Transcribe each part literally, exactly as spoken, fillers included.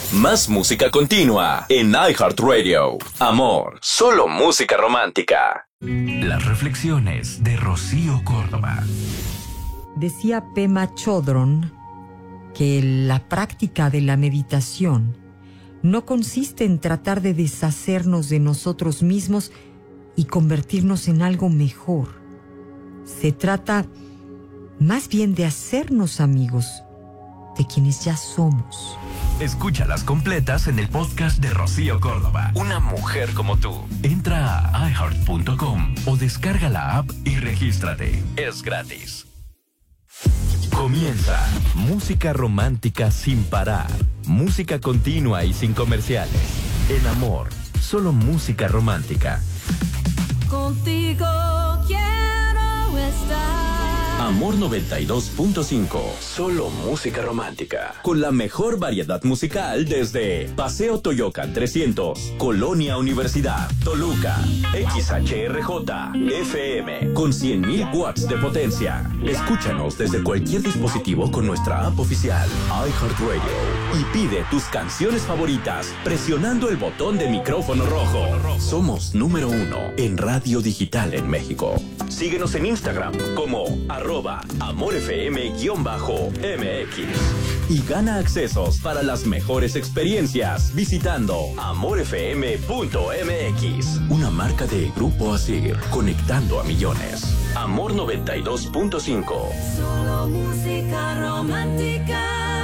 Más música continua en iHeartRadio. Amor, solo música romántica. Las reflexiones de Rocío Córdoba. Decía Pema Chodron que la práctica de la meditación no consiste en tratar de deshacernos de nosotros mismos y convertirnos en algo mejor. Se trata más bien de hacernos amigos de quienes ya somos. Escúchalas completas en el podcast de Rocío Córdoba. Una mujer como tú. Entra a i heart punto com o descarga la app y regístrate. Es gratis. Comienza Música Romántica Sin Parar. Música continua y sin comerciales. En Amor, solo música romántica. Contigo quiero estar. Amor noventa y dos punto cinco. Solo música romántica. Con la mejor variedad musical desde Paseo Toyocan trescientos, Colonia Universidad, Toluca, X H R J, F M, con cien mil watts de potencia. Escúchanos desde cualquier dispositivo con nuestra app oficial, iHeartRadio. Y pide tus canciones favoritas presionando el botón de micrófono rojo. Somos número uno en radio digital en México. Síguenos en Instagram como arroba amorfm-mx y gana accesos para las mejores experiencias visitando amorfm punto m x. Una marca de Grupo Asir, conectando a millones. Amor noventa y dos punto cinco. Solo música romántica.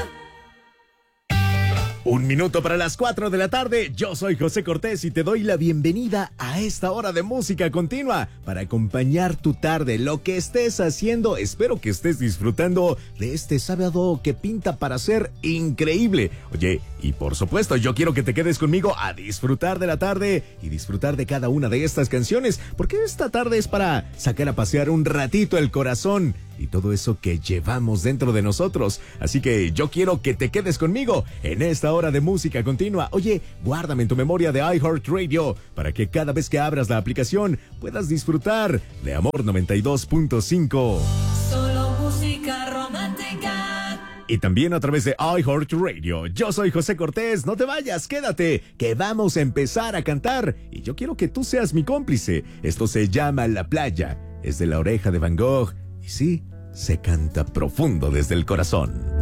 Un minuto para las cuatro de la tarde, yo soy José Cortés y te doy la bienvenida a esta hora de música continua para acompañar tu tarde, lo que estés haciendo. Espero que estés disfrutando de este sábado que pinta para ser increíble. Oye, y por supuesto yo quiero que te quedes conmigo a disfrutar de la tarde y disfrutar de cada una de estas canciones, porque esta tarde es para sacar a pasear un ratito el corazón y todo eso que llevamos dentro de nosotros. Así que yo quiero que te quedes conmigo en esta hora de música continua. Oye, guárdame en tu memoria de iHeartRadio para que cada vez que abras la aplicación puedas disfrutar de Amor noventa y dos punto cinco. Solo música romántica. Y también a través de iHeartRadio. Yo soy José Cortés, no te vayas, quédate, que vamos a empezar a cantar. Y yo quiero que tú seas mi cómplice. Esto se llama La Playa, es de La Oreja de Van Gogh. Y sí, se canta profundo desde el corazón.